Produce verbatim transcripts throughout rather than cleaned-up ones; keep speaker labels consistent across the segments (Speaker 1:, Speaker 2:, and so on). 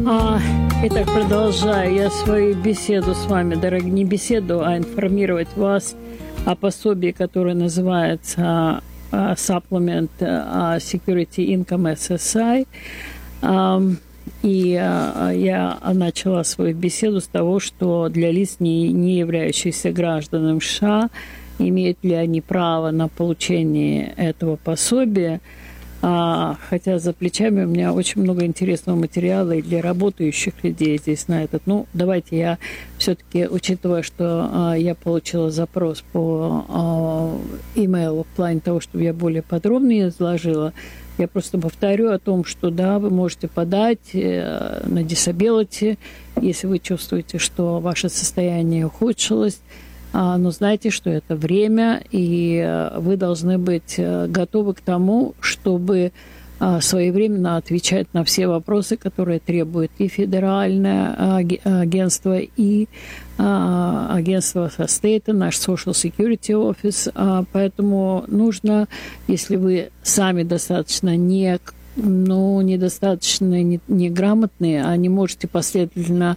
Speaker 1: А, итак, продолжаю я свою беседу с вами, дорогие, не беседу, а информировать вас о пособии, которое называется uh, Supplement uh, Security Income эс эс ай. Um, и uh, я начала свою беседу с того, что для лиц, не, не являющихся гражданами США, имеют ли они право на получение этого пособия. А, хотя за плечами у меня очень много интересного материала и для работающих людей здесь на этот. Ну, давайте я все-таки, учитывая, что а, я получила запрос по а, имейлу в плане того, чтобы я более подробно изложила, я просто повторю о том, что да, вы можете подать э, на disability, если вы чувствуете, что ваше состояние ухудшилось. Но знайте, что это время, и вы должны быть готовы к тому, чтобы своевременно отвечать на все вопросы, которые требует и федеральное агентство, и агентство со стейта, наш Social Security Office. Поэтому нужно, если вы сами достаточно не ну, недостаточно неграмотные, а не можете последовательно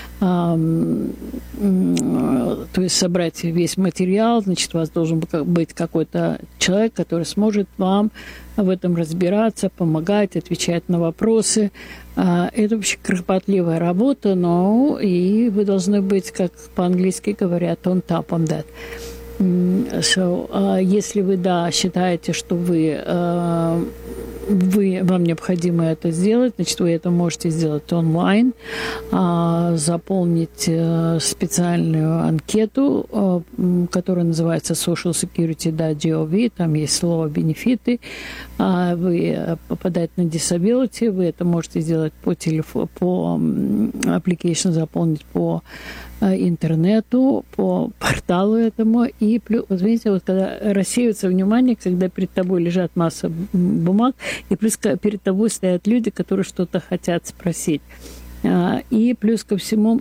Speaker 1: э, э, то есть собрать весь материал, значит, у вас должен быть какой-то человек, который сможет вам в этом разбираться, помогать, отвечать на вопросы. Э, это вообще кропотливая работа, но и вы должны быть, как по-английски говорят, on top of that. So, uh, если вы, да, считаете, что вы, uh, вы, вам необходимо это сделать, значит, вы это можете сделать онлайн, uh, заполнить uh, специальную анкету, uh, которая называется social security dot gov, там есть слово «бенефиты», uh, вы попадаете на disability, вы это можете сделать по телефону, по application заполнить по интернету, по порталу этому. И, вот видите, вот когда рассеивается внимание, когда перед тобой лежат масса бумаг, и плюс перед тобой стоят люди, которые что-то хотят спросить. И плюс ко всему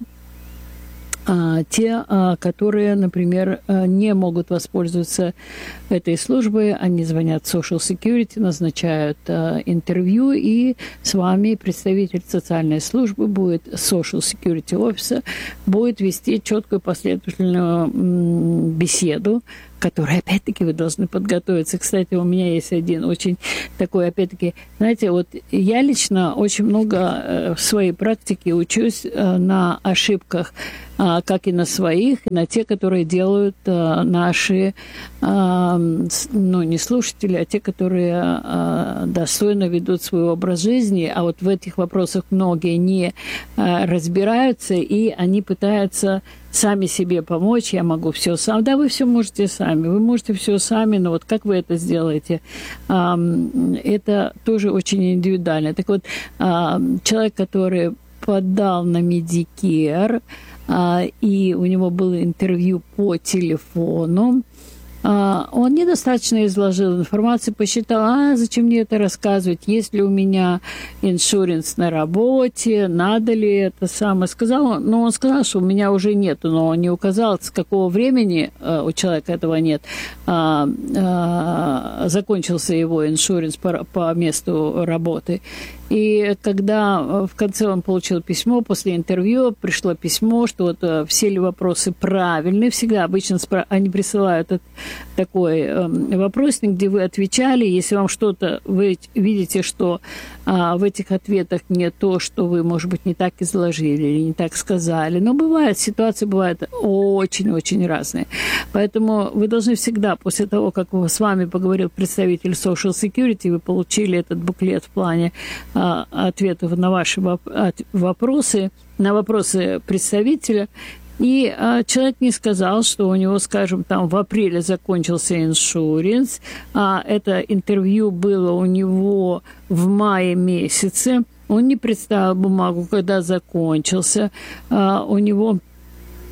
Speaker 1: те, которые, например, не могут воспользоваться этой службой, они звонят в Social Security, назначают интервью, и с вами представитель социальной службы будет, Social Security Officer, будет вести четкую последовательную беседу, которой, опять-таки, вы должны подготовиться. Кстати, у меня есть один очень такой, опять-таки, знаете, вот я лично очень много в своей практике учусь на ошибках, как и на своих, и на те, которые делают наши, ну, не слушатели, а те, которые достойно ведут свой образ жизни, а вот в этих вопросах многие не разбираются, и они пытаются сами себе помочь, я могу все сам. Да, вы все можете сами, вы можете все сами, но вот как вы это сделаете, это тоже очень индивидуально. Так вот, человек, который подал на Medicare, и у него было интервью по телефону, он недостаточно изложил информацию, посчитал, а зачем мне это рассказывать, есть ли у меня иншуренс на работе, надо ли это самое. Сказал, но он сказал, что у меня уже нет, но он не указал, с какого времени у человека этого нет. Закончился его иншуренс по, по месту работы. И когда в конце он получил письмо, после интервью пришло письмо, что вот все ли вопросы правильные, всегда обычно они присылают такой вопросник, где вы отвечали, если вам что-то, вы видите, что а, в этих ответах не то, что вы, может быть, не так изложили или не так сказали, но бывает, ситуации бывают очень-очень разные. Поэтому вы должны всегда, после того, как с вами поговорил представитель Social Security, вы получили этот буклет в плане а, ответов на ваши вопросы, на вопросы представителя, и а, человек не сказал, что у него, скажем, там в апреле закончился иншуренс, а это интервью было у него в мае месяце, он не представил бумагу, когда закончился, а, у него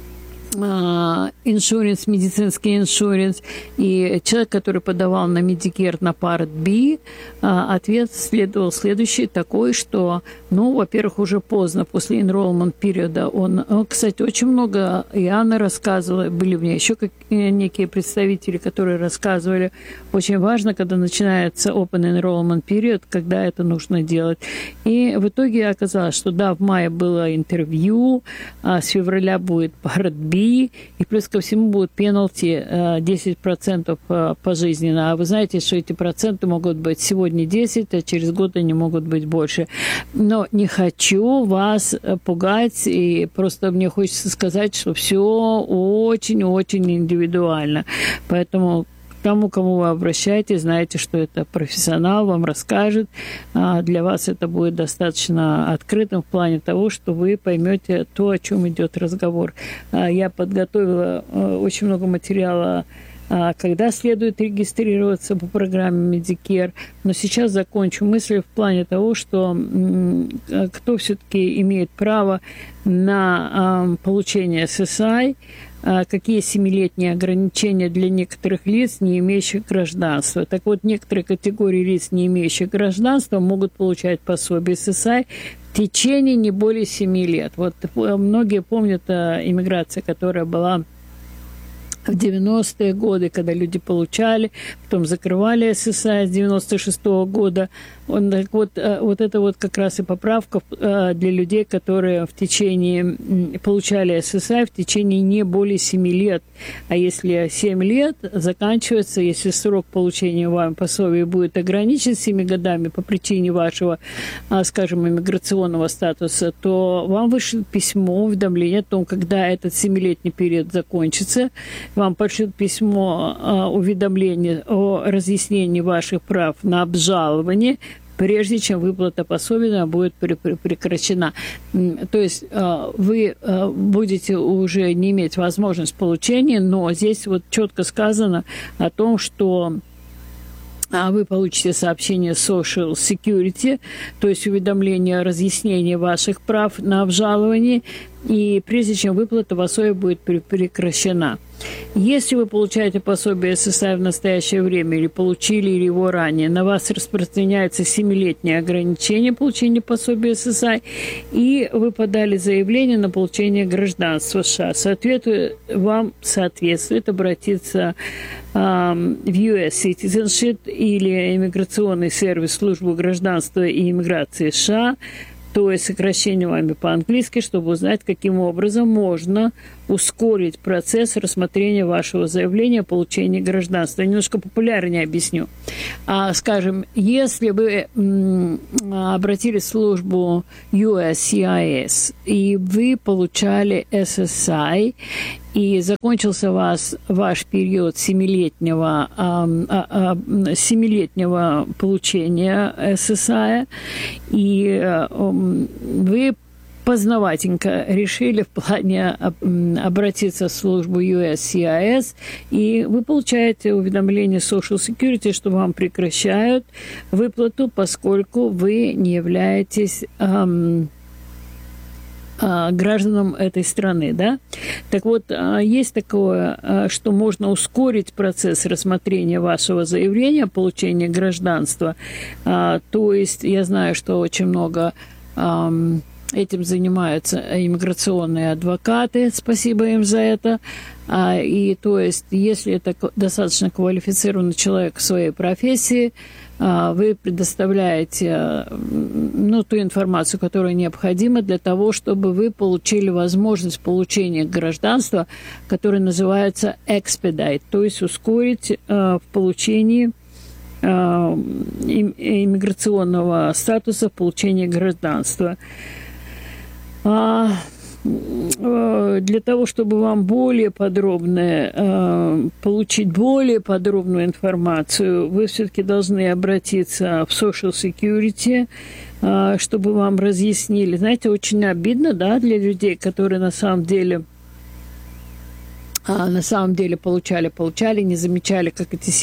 Speaker 1: иншуренс, медицинский иншуренс, и человек, который подавал на Medicare на Part B, ответ следовал следующий, такой, что, ну, во-первых, уже поздно, после enrollment периода, он, кстати, очень много, и Анна рассказывала, были у меня еще некие представители, которые рассказывали, очень важно, когда начинается open enrollment period, когда это нужно делать. И в итоге оказалось, что да, в мае было интервью, а с февраля будет Part B, и плюс ко всему будет пенальти десять процентов пожизненно. А вы знаете, что эти проценты могут быть сегодня десять, а через год они могут быть больше. Но не хочу вас пугать, и просто мне хочется сказать, что все очень-очень индивидуально. Поэтому тому, кому вы обращаетесь, знаете, что это профессионал, вам расскажет. Для вас это будет достаточно открытым в плане того, что вы поймете то, о чем идет разговор. Я подготовила очень много материала, когда следует регистрироваться по программе Medicare, но сейчас закончу мысль в плане того, что кто все-таки имеет право на получение эс эс ай, какие семилетние ограничения для некоторых лиц, не имеющих гражданства. Так вот, некоторые категории лиц, не имеющих гражданства, могут получать пособие эс эс ай в течение не более семи лет. Вот многие помнят иммиграцию, которая была в девяностые годы, когда люди получали, потом закрывали эс эс ай с девяносто шестого года. Он, так вот, вот это вот как раз и поправка для людей, которые в течение получали эс эс ай в течение не более семи лет. А если семь лет заканчивается, если срок получения вам пособия будет ограничен семи годами по причине вашего, скажем, иммиграционного статуса, то вам вышлют письмо, уведомление о том, когда этот семилетний период закончится. Вам пошлют письмо, уведомление о разъяснении ваших прав на обжалование, прежде чем выплата пособия будет прекращена. То есть вы будете уже не иметь возможность получения, но здесь вот четко сказано о том, что вы получите сообщение Social Security, то есть уведомление о разъяснении ваших прав на обжалование, и прежде чем выплата пособия будет прекращена. Если вы получаете пособие эс эс ай в настоящее время или получили его ранее, на вас распространяется семилетнее ограничение получения пособия эс эс ай, и вы подали заявление на получение гражданства США. Соответствует, вам соответствует обратиться э, в ю эс Citizenship или иммиграционный сервис службу гражданства и иммиграции США, то есть сокращение вами по-английски, чтобы узнать, каким образом можно ускорить процесс рассмотрения вашего заявления о получении гражданства. Я немножко популярнее объясню. А, скажем, если вы м, обратились в службу ю эс си ай эс и вы получали эс эс ай, и закончился у вас ваш период семилетнего, а, а, а, семилетнего получения эс эс ай, и а, вы поздноватенько решили в плане обратиться в службу ю эс си ай эс, и вы получаете уведомление Social Security, что вам прекращают выплату, поскольку вы не являетесь эм, гражданам этой страны, да? Так вот, есть такое, что можно ускорить процесс рассмотрения вашего заявления о получении гражданства. То есть я знаю, что очень много этим занимаются иммиграционные адвокаты, спасибо им за это. И то есть, если это достаточно квалифицированный человек в своей профессии, вы предоставляете ну, ту информацию, которая необходима для того, чтобы вы получили возможность получения гражданства, которое называется expedite, то есть ускорить в получении иммиграционного статуса, в получении гражданства. Для того, чтобы вам более подробно получить более подробную информацию, вы все-таки должны обратиться в Social Security, чтобы вам разъяснили. Знаете, очень обидно, да, для людей, которые на самом деле на самом деле получали, получали, не замечали, как эти семь лет прошли. И вот наступил этот самый момент,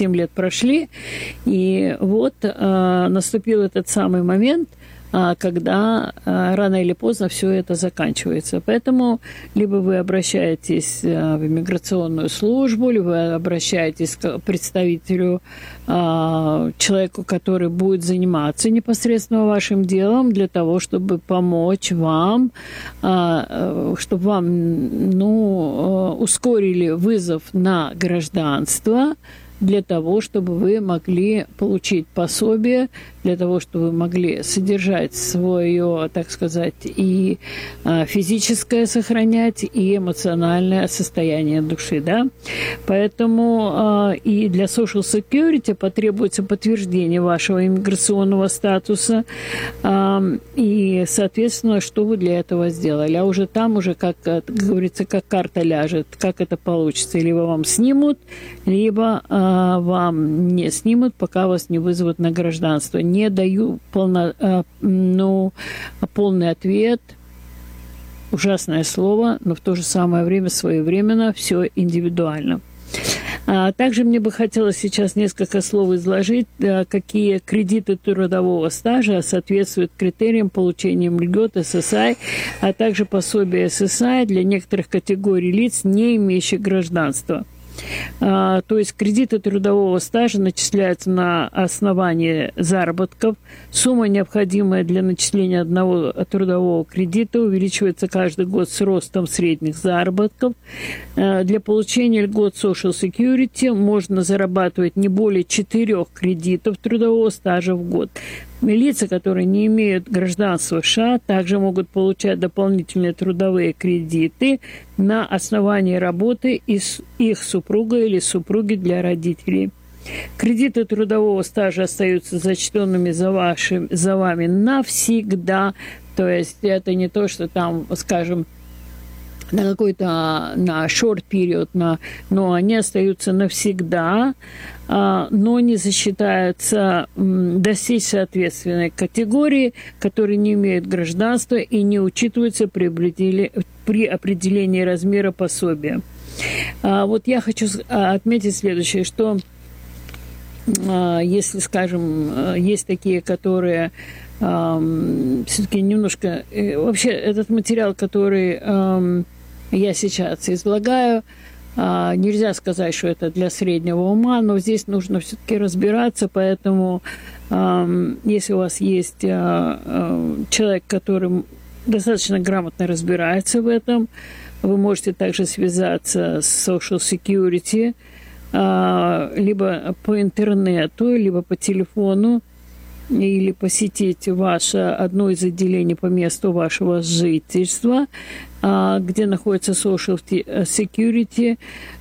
Speaker 1: когда рано или поздно все это заканчивается. Поэтому либо вы обращаетесь в иммиграционную службу, либо вы обращаетесь к представителю, человеку, который будет заниматься непосредственно вашим делом, для того, чтобы помочь вам, чтобы вам, ну, ускорили вызов на гражданство, для того, чтобы вы могли получить пособие, для того, чтобы вы могли содержать свое, так сказать, и физическое сохранять, и эмоциональное состояние души, да. Поэтому и для Social Security потребуется подтверждение вашего иммиграционного статуса, и, соответственно, что вы для этого сделали. А уже там уже, как, как говорится, как карта ляжет, как это получится. Либо вам снимут, либо вам не снимут, пока вас не вызовут на гражданство. Не даю полно, ну, полный ответ. Ужасное слово, но в то же самое время своевременно, все индивидуально. Также мне бы хотелось сейчас несколько слов изложить, какие кредиты трудового стажа соответствуют критериям получения льгот эс эс ай, а также пособия эс эс ай для некоторых категорий лиц, не имеющих гражданства. То есть кредиты трудового стажа начисляются на основании заработков. Сумма, необходимая для начисления одного трудового кредита, увеличивается каждый год с ростом средних заработков. Для получения льгот Social Security можно зарабатывать не более четырех кредитов трудового стажа в год. Лица, которые не имеют гражданства США, также могут получать дополнительные трудовые кредиты на основании работы их супруга или супруги для родителей. Кредиты трудового стажа остаются зачтенными за, вашим, за вами навсегда. То есть это не то, что там, скажем, на какой-то на short period, на, но они остаются навсегда, но не засчитаются достичь соответственной категории, которые не имеют гражданства и не учитываются при определении, при определении размера пособия. Вот я хочу отметить следующее, что если, скажем, есть такие, которые все-таки немножко... Вообще этот материал, который я сейчас излагаю, нельзя сказать, что это для среднего ума, но здесь нужно все-таки разбираться, поэтому если у вас есть человек, который достаточно грамотно разбирается в этом, вы можете также связаться с Social Security либо по интернету, либо по телефону, или посетить ваше одно из отделений по месту вашего жительства, где находится Social Security.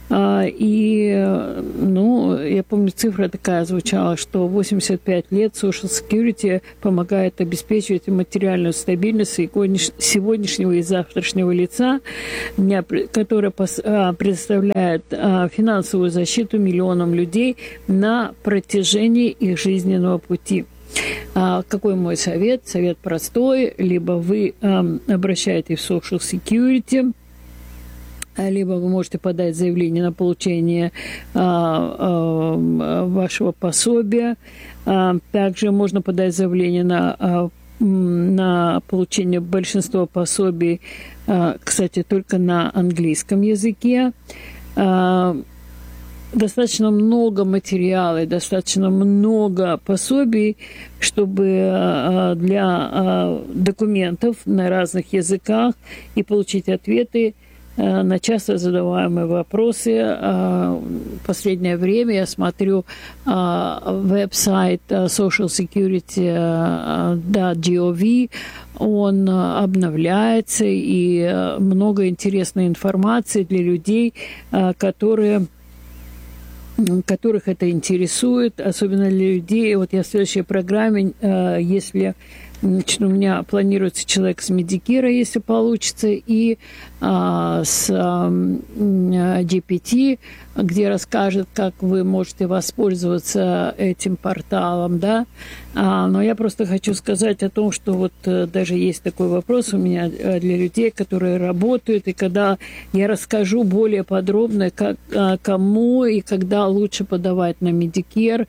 Speaker 1: И, ну, я помню, цифра такая звучала, что восемьдесят пять лет Social Security помогает обеспечивать материальную стабильность сегодняшнего и завтрашнего лица, которое предоставляет финансовую защиту миллионам людей на протяжении их жизненного пути. Какой мой совет? Совет простой. Либо вы э, обращаетесь в Social Security, либо вы можете подать заявление на получение э, э, вашего пособия. Э, также можно подать заявление на, э, на получение большинства пособий, э, кстати, только на английском языке. Э, Достаточно много материала, достаточно много пособий, чтобы для документов на разных языках и получить ответы на часто задаваемые вопросы. В последнее время я смотрю веб-сайт social security dot gov, он обновляется, и много интересной информации для людей, которые... которых это интересует, особенно для людей. Вот я в следующей программе, если значит, у меня планируется человек с Medicare, если получится, и а, с а, джи пи ти, где расскажет, как вы можете воспользоваться этим порталом, да. А, но я просто хочу сказать о том, что вот даже есть такой вопрос у меня для людей, которые работают, и когда я расскажу более подробно, как, кому и когда лучше подавать на Medicare,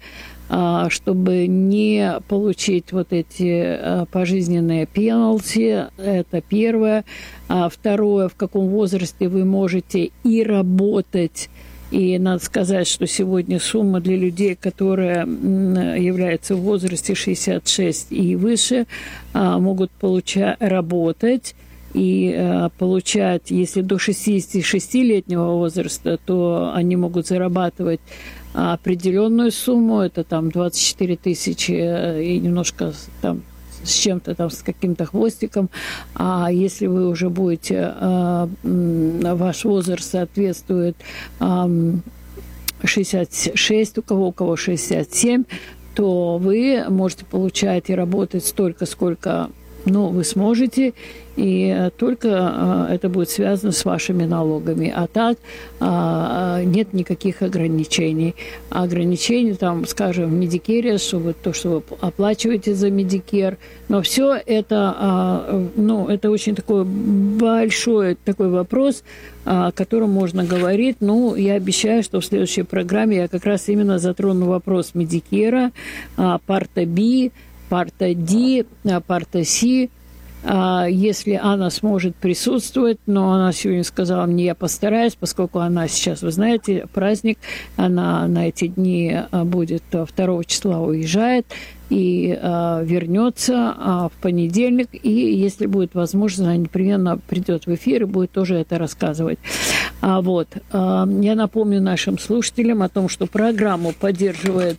Speaker 1: чтобы не получить вот эти пожизненные пенальти. Это первое. А второе, в каком возрасте вы можете и работать. И надо сказать, что сегодня сумма для людей, которые являются в возрасте шестьдесят шесть и выше, могут получать, работать и получать, если до шестидесятишестилетнего возраста, то они могут зарабатывать определенную сумму, это там двадцать четыре тысячи и немножко там с чем-то там, с каким-то хвостиком. А если вы уже будете, э, ваш возраст соответствует э, шестьдесят шесть, у кого, у кого шестьдесят семь, то вы можете получать и работать столько, сколько ну, вы сможете, и только э, это будет связано с вашими налогами. А так э, нет никаких ограничений. Ограничений, там, скажем, в Medicare, что вы, то, что вы оплачиваете за Medicare, но все это, э, ну, это очень такой большой такой вопрос, о котором можно говорить. Ну, я обещаю, что в следующей программе я как раз именно затрону вопрос Medicare, э, парта B, парта D, парта C. Если она сможет присутствовать, но она сегодня сказала мне, я постараюсь, поскольку она сейчас, вы знаете, праздник, она на эти дни будет второго числа уезжает и а, вернется а, в понедельник, и если будет возможность, она непременно придет в эфир и будет тоже это рассказывать. А, вот. А, я напомню нашим слушателям о том, что программу поддерживает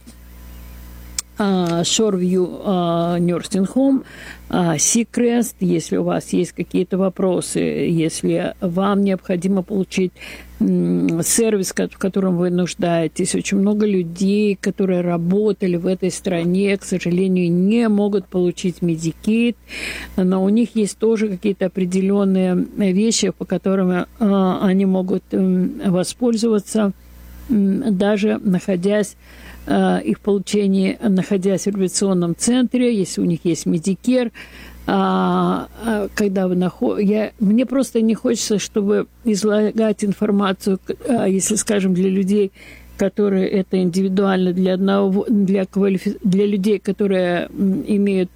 Speaker 1: Shoreview uh, Nursing Home, uh, Seacrest. Если у вас есть какие-то вопросы, если вам необходимо получить м, сервис, в котором вы нуждаетесь, очень много людей, которые работали в этой стране, к сожалению, не могут получить Medicaid, но у них есть тоже какие-то определенные вещи, по которым uh, они могут um, воспользоваться, um, даже находясь их получение, находясь в реабилитационном центре, если у них есть Medicare, когда вы находитесь... Мне просто не хочется, чтобы излагать информацию, если, скажем, для людей, которые это индивидуально, для, одного, для, квалифи... для людей, которые имеют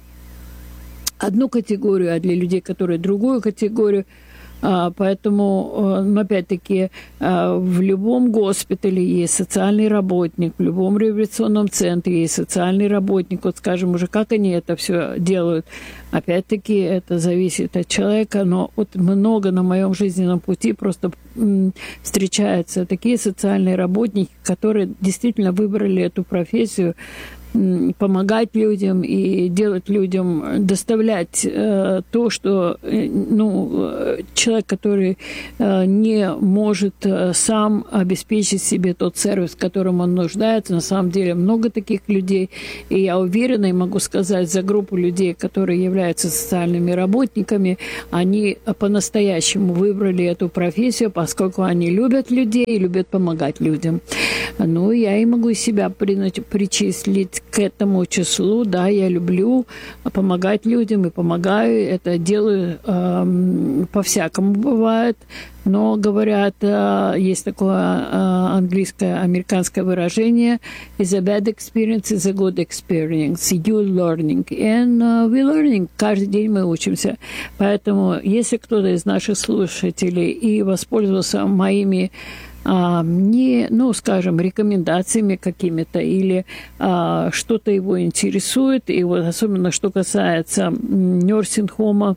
Speaker 1: одну категорию, а для людей, которые другую категорию. Поэтому, ну, опять-таки, в любом госпитале есть социальный работник, в любом реабилитационном центре есть социальный работник. Вот, скажем, уже как они это все делают. Опять-таки, это зависит от человека, но вот много на моем жизненном пути просто встречаются такие социальные работники, которые действительно выбрали эту профессию, помогать людям и делать людям, доставлять э, то, что э, ну, человек, который э, не может э, сам обеспечить себе тот сервис, в котором он нуждается. На самом деле много таких людей, и я уверена и могу сказать за группу людей, которые являются социальными работниками, они по-настоящему выбрали эту профессию, поскольку они любят людей и любят помогать людям. Ну, я и могу себя причислить к этому числу. Да, я люблю помогать людям и помогаю. Это делаю э, по-всякому бывает. Но, говорят, э, есть такое э, английское, американское выражение: is a bad experience, is a good experience. You learning. And uh, we learning. Каждый день мы учимся. Поэтому, если кто-то из наших слушателей и воспользовался моими А, не, ну, скажем, рекомендациями какими-то или а, что-то его интересует, и вот особенно что касается нёрсинг-хома,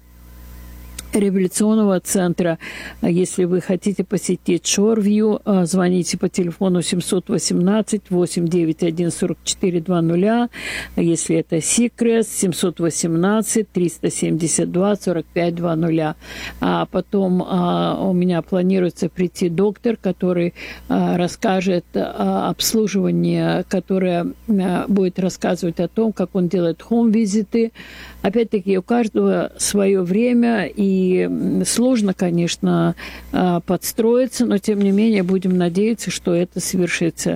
Speaker 1: реабилитационного центра. Если вы хотите посетить Shoreview, звоните по телефону семь один восемь восемь девять один сорок четыре двадцать. Если это Seacrest, семь один восемь триста семьдесят два сорок пять двадцать. А потом а, у меня планируется прийти доктор, который а, расскажет о обслуживании, которое а, будет рассказывать о том, как он делает хоум-визиты. Опять-таки, у каждого свое время, и сложно, конечно, подстроиться, но, тем не менее, будем надеяться, что это свершится.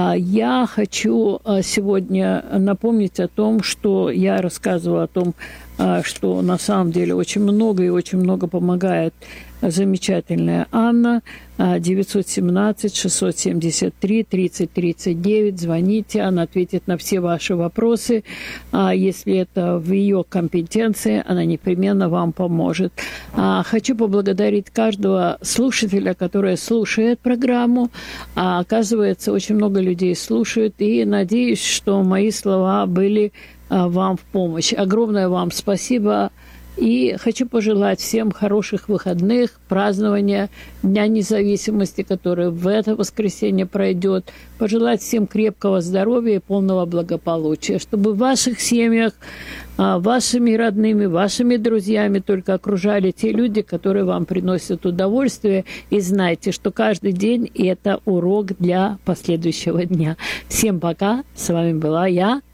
Speaker 1: Я хочу сегодня напомнить о том, что я рассказывала о том, что на самом деле очень много и очень много помогает замечательная Анна. девятьсот семнадцать шестьсот семьдесят три тридцать тридцать девять. Звоните, она ответит на все ваши вопросы. Если это в ее компетенции, она непременно вам поможет. Хочу поблагодарить каждого слушателя, который слушает программу. Оказывается, очень много людей слушают, и надеюсь, что мои слова были вам в помощь. Огромное вам спасибо. И хочу пожелать всем хороших выходных, празднования Дня независимости, который в это воскресенье пройдет. Пожелать всем крепкого здоровья и полного благополучия, чтобы в ваших семьях, вашими родными, вашими друзьями только окружали те люди, которые вам приносят удовольствие. И знайте, что каждый день – это урок для последующего дня. Всем пока. С вами была я,